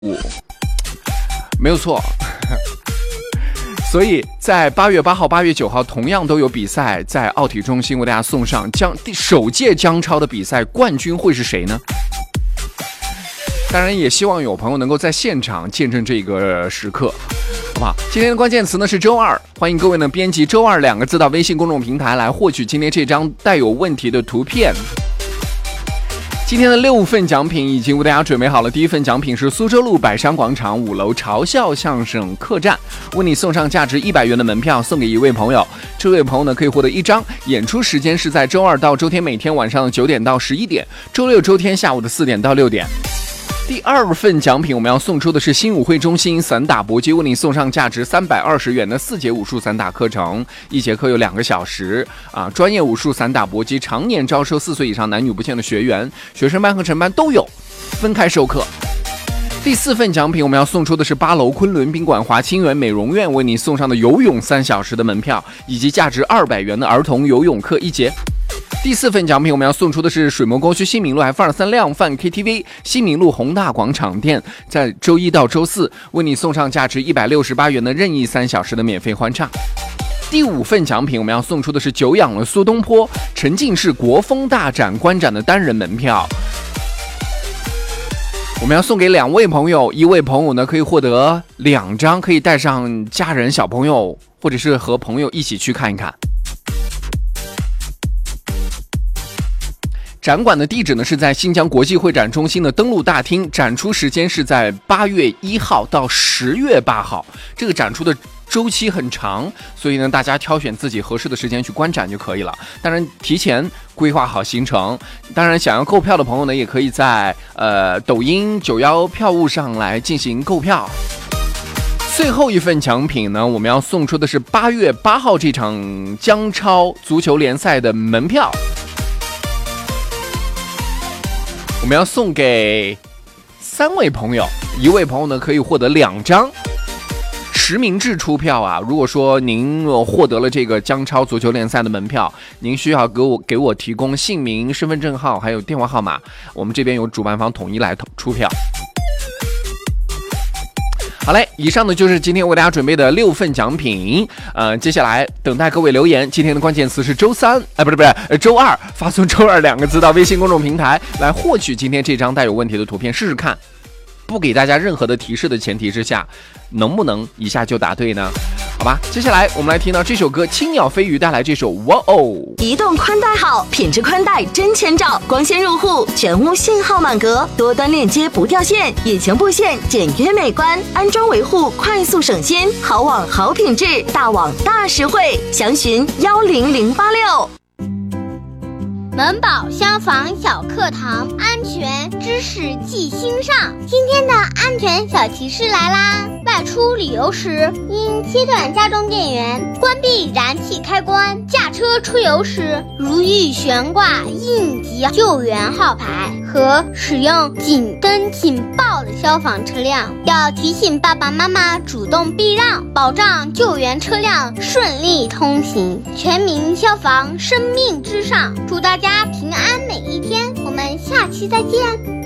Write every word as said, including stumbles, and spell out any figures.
五，没有错。所以在八月八号、八月九号同样都有比赛，在奥体中心为大家送上江首届江超的比赛冠军会是谁呢？当然也希望有朋友能够在现场见证这个时刻，好不好？今天的关键词呢是周二，欢迎各位呢编辑周二两个字到微信公众平台来获取今天这张带有问题的图片。今天的六份奖品已经为大家准备好了。第一份奖品是苏州路百山广场五楼嘲笑相声客栈，为你送上价值一百元的门票，送给一位朋友。这位朋友呢可以获得一张，演出时间是在周二到周天每天晚上的九点到十一点，周六周天下午的四点到六点。第二份奖品我们要送出的是新武会中心散打搏击，为你送上价值三百二十元的四节武术散打课程，一节课有两个小时啊！专业武术散打搏击常年招收四岁以上男女不限的学员，学生班和成班都有，分开授课。第四份奖品我们要送出的是八楼昆仑宾馆华清源美容院为你送上的游泳三小时的门票，以及价值二百元的儿童游泳课一节。第四份奖品我们要送出的是水磨工区新民路 F 二三 量贩 K T V 新民路宏大广场店，在周一到周四为你送上价值一百六十八元的任意三小时的免费欢唱。第五份奖品我们要送出的是久仰了苏东坡沉浸式国风大展观展的单人门票，我们要送给两位朋友，一位朋友呢可以获得两张，可以带上家人小朋友或者是和朋友一起去看一看。展馆的地址呢是在新疆国际会展中心的登陆大厅，展出时间是在八月一号到十月八号，这个展出的周期很长，所以呢大家挑选自己合适的时间去观展就可以了。当然提前规划好行程，当然想要购票的朋友呢也可以在呃抖音九幺票务上来进行购票。最后一份奖品呢我们要送出的是八月八号这场江超足球联赛的门票，我们要送给三位朋友，一位朋友呢可以获得两张实名制出票啊。如果说您获得了这个江超足球联赛的门票，您需要给我给我提供姓名、身份证号还有电话号码，我们这边有主办方统一来出票。好嘞，以上呢就是今天为大家准备的六份奖品，呃，接下来等待各位留言。今天的关键词是周三，哎，不是不是，呃，周二，发送周二两个字到微信公众平台来获取今天这张带有问题的图片，试试看，不给大家任何的提示的前提之下，能不能一下就答对呢？好吧，接下来我们来听到这首歌，青鸟飞鱼带来这首哇哦。 移动宽带好，品质宽带真千兆，光纤入户，全屋信号满格，多端链接不掉线，引擎布线简约美观，安装维护快速省心，好网好品质，大网大实惠，详询幺零零八六。 门宝消防小课堂，安全知识记心上。今天的安全小提示来啦！外出旅游时，应切断家中电源，关闭燃气开关。驾车出游时，如遇悬挂应急救援号牌和使用警灯警报的消防车辆，要提醒爸爸妈妈主动避让，保障救援车辆顺利通行。全民消防，生命至上。祝大家平安每一天，我们下期再见。